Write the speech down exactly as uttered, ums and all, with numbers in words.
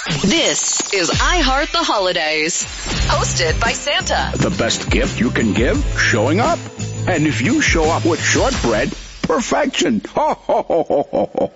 This is I Heart the Holidays, hosted by Santa. The best gift you can give? Showing up. And if you show up with shortbread, perfection. Ho, ho, ho, ho, ho, ho.